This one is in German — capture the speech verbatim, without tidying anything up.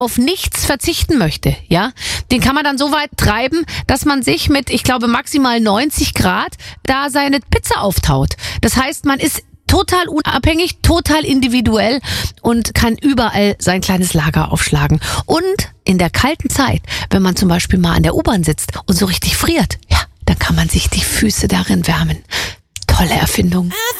auf nichts verzichten möchte, ja, den kann man dann so weit treiben, dass man sich mit, ich glaube, maximal neunzig Grad da seine Pizza auftaut. Das heißt, man ist total unabhängig, total individuell und kann überall sein kleines Lager aufschlagen. Und in der kalten Zeit, wenn man zum Beispiel mal an der U-Bahn sitzt und so richtig friert, ja, dann kann man sich die Füße darin wärmen. Tolle Erfindung.